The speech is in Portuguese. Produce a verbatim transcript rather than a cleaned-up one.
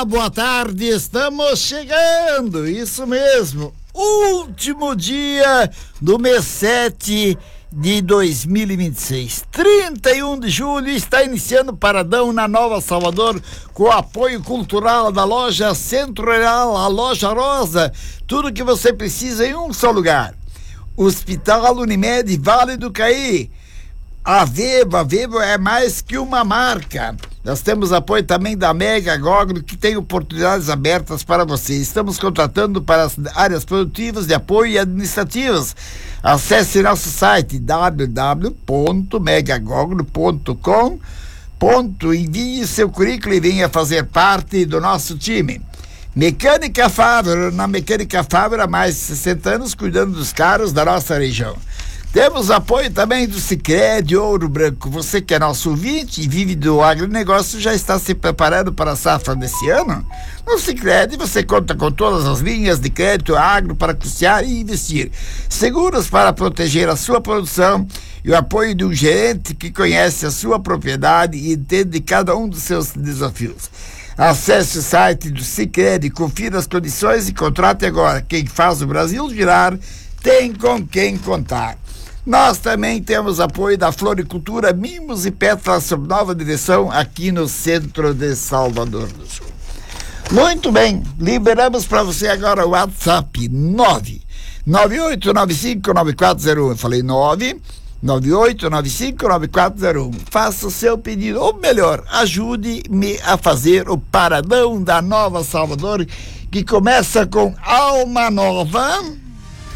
Olá, boa tarde, estamos chegando, isso mesmo, último dia do mês sete de dois mil e vinte e seis, trinta e um de julho, está iniciando o Paradão na Nova Salvador, com o apoio cultural da loja Centro Rural, a Loja Rosa, tudo que você precisa em um só lugar. Hospital Unimed Vale do Caí, a Vevo, a Vevo é mais que uma marca. Nós temos apoio também da Mega Goglo, que tem oportunidades abertas para você. Estamos contratando para as áreas produtivas, de apoio e administrativas. Acesse nosso site w w w ponto mega goglo ponto com. Envie seu currículo e venha fazer parte do nosso time. Mecânica Fávero, na Mecânica Fávero há mais de sessenta anos, cuidando dos carros da nossa região. Temos apoio também do Sicredi Ouro Branco. Você que é nosso ouvinte e vive do agronegócio, já está se preparando para a safra desse ano? No Sicredi você conta com todas as linhas de crédito agro para custear e investir, seguros para proteger a sua produção e o apoio de um gerente que conhece a sua propriedade e entende cada um dos seus desafios. Acesse o site do Sicredi, confira as condições e contrate agora. Quem faz o Brasil girar tem com quem contar. Nós também temos apoio da Floricultura, Mimos e Pétalas, sob nova direção, aqui no centro de Salvador do Sul. Muito bem, liberamos para você agora o WhatsApp nove nove oito nove cinco nove quatro zero um. Eu falei nove nove oito nove cinco nove quatro zero um. Faça o seu pedido, ou melhor, ajude-me a fazer o Paradão da Nova Salvador, que começa com Alma Nova.